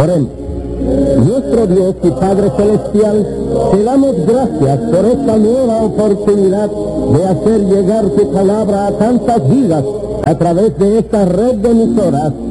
Oremos. Nuestro Dios y Padre Celestial, te damos gracias por esta nueva oportunidad de hacer llegar tu palabra a tantas vidas a través de esta red de emisoras